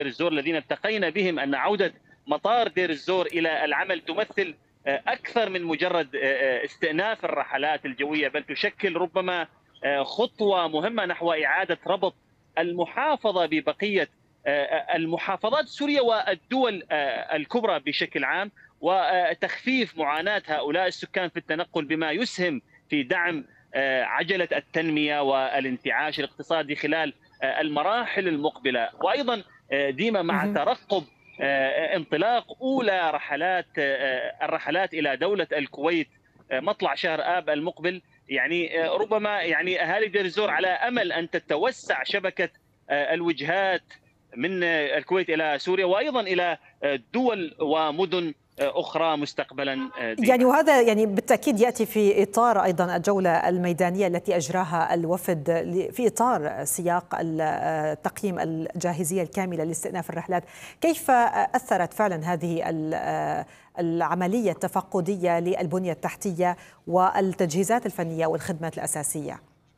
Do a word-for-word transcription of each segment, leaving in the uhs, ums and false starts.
الزور الذين التقينا بهم أن عودة مطار دير الزور إلى العمل تمثل أكثر من مجرد استئناف الرحلات الجوية، بل تشكل ربما خطوة مهمة نحو إعادة ربط المحافظة ببقية المحافظات السورية والدول الكبرى بشكل عام، وتخفيف معاناة هؤلاء السكان في التنقل، بما يسهم في دعم عجلة التنمية والانتعاش الاقتصادي خلال المراحل المقبلة. وأيضا ديما مع ترقب انطلاق أولى رحلات الرحلات إلى دولة الكويت مطلع شهر آب المقبل، يعني ربما يعني أهالي دير الزور على أمل أن تتوسع شبكة الوجهات من الكويت إلى سوريا وأيضا إلى دول ومدن أخرى مستقبلا ديما. يعني وهذا يعني بالتأكيد يأتي في إطار أيضا الجولة الميدانية التي أجراها الوفد في إطار سياق تقييم الجاهزية الكاملة لاستئناف الرحلات. كيف أثرت فعلا هذه العملية التفقدية للبنية التحتية والتجهيزات الفنية والخدمات الأساسية؟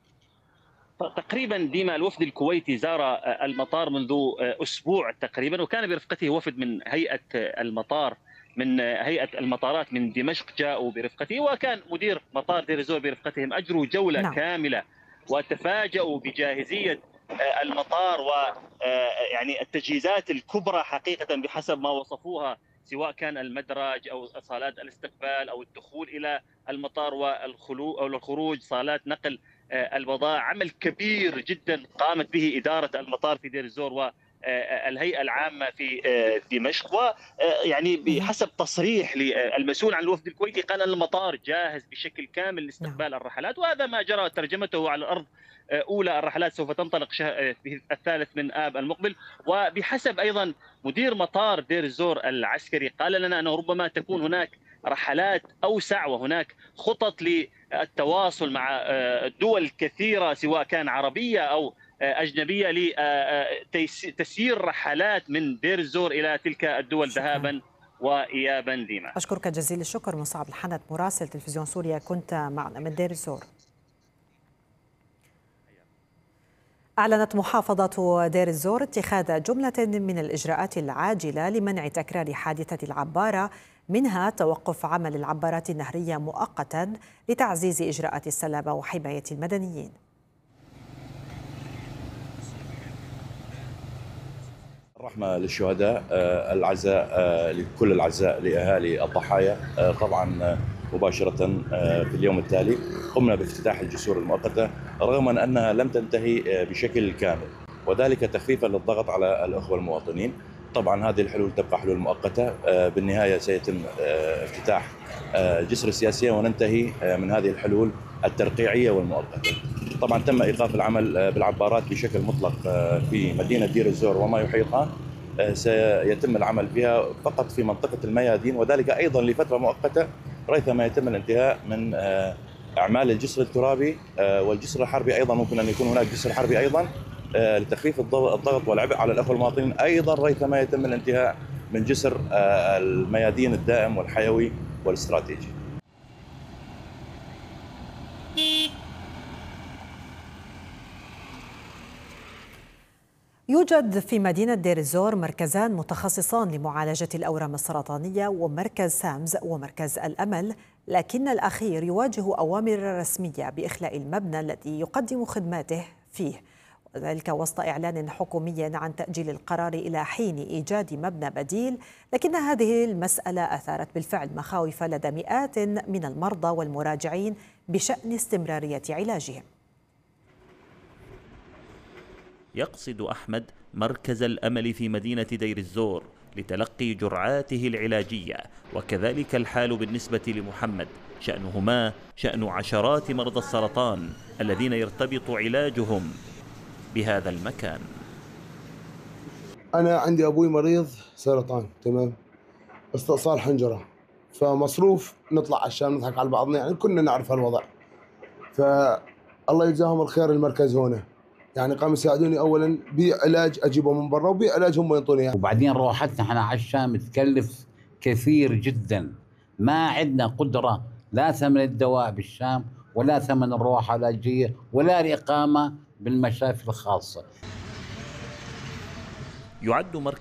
تقريبا ديما الوفد الكويتي زار المطار منذ أسبوع تقريبا، وكان برفقته وفد من هيئة المطار من هيئة المطارات من دمشق جاءوا برفقته، وكان مدير مطار دير الزور برفقتهم. أجروا جولة نعم. كاملة وتفاجؤوا بجاهزية المطار ويعني التجهيزات الكبرى حقيقة بحسب ما وصفوها، سواء كان المدرج أو صالات الاستقبال أو الدخول إلى المطار والخلو أو الخروج، صالات نقل البضائع. عمل كبير جدا قامت به إدارة المطار في دير الزور والهيئة العامة في دمشق، ويعني بحسب تصريح للمسؤول عن الوفد الكويتي قال أن المطار جاهز بشكل كامل لاستقبال الرحلات، وهذا ما جرى ترجمته على الأرض. أولى الرحلات سوف تنطلق في الثالث من آب المقبل، وبحسب أيضا مدير مطار دير الزور العسكري قال لنا أنه ربما تكون هناك رحلات أوسع وهناك خطط للتواصل مع دول كثيرة سواء كان عربية أو أجنبية لتسيير رحلات من دير الزور إلى تلك الدول ذهابا وإيابا. ديما أشكرك جزيل الشكر مصعب الحنت مراسل تلفزيون سوريا، كنت معنا من دير الزور. أعلنت محافظة دير الزور اتخاذ جملة من الإجراءات العاجلة لمنع تكرار حادثة العبارة، منها توقف عمل العبارات النهرية مؤقتا لتعزيز إجراءات السلامة وحماية المدنيين. الرحمة للشهداء، العزاء لكل العزاء لأهالي الضحايا. طبعا مباشرة في اليوم التالي قمنا بافتتاح الجسور المؤقتة رغم أنها لم تنتهي بشكل كامل، وذلك تخفيفا للضغط على الأخوة المواطنين. طبعا هذه الحلول تبقى حلول مؤقتة، بالنهاية سيتم افتتاح جسر السياسية وننتهي من هذه الحلول الترقيعية والمؤقتة. طبعا تم إيقاف العمل بالعبارات بشكل مطلق في مدينة دير الزور وما يحيطها، سيتم العمل بها فقط في منطقة الميادين، وذلك أيضا لفترة مؤقتة ريثما يتم الانتهاء من أعمال الجسر الترابي والجسر الحربي. أيضا ممكن أن يكون هناك جسر حربي أيضا لتخفيف الضغط والعبء على الأخوة المواطنين، أيضا ريثما يتم الانتهاء من جسر الميادين الدائم والحيوي والاستراتيجي. يوجد في مدينة دير الزور مركزان متخصصان لمعالجة الأورام السرطانية، ومركز سامز ومركز الأمل، لكن الأخير يواجه أوامر رسمية بإخلاء المبنى الذي يقدم خدماته فيه، وذلك وسط إعلان حكومي عن تأجيل القرار إلى حين إيجاد مبنى بديل. لكن هذه المسألة أثارت بالفعل مخاوف لدى مئات من المرضى والمراجعين بشأن استمرارية علاجهم. يقصد أحمد مركز الأمل في مدينة دير الزور لتلقي جرعاته العلاجية، وكذلك الحال بالنسبة لمحمد، شأنهما شأن عشرات مرضى السرطان الذين يرتبط علاجهم بهذا المكان. أنا عندي أبوي مريض سرطان، تمام، استئصال حنجرة، فمصروف نطلع على الشام نضحك على بعضنا، يعني كنا نعرف هالوضع. فالله يجزاهم الخير المركز هنا، يعني قاموا يساعدوني اولا بعلاج اجيبه من برا وبعلاج هم ينطوني اياه. وبعدين روحتنا احنا على الشام تكلف كثير جدا، ما عندنا قدره لا ثمن الدواء بالشام ولا ثمن الروحه العلاجيه ولا الاقامه بالمشافي الخاصه. يعد مركز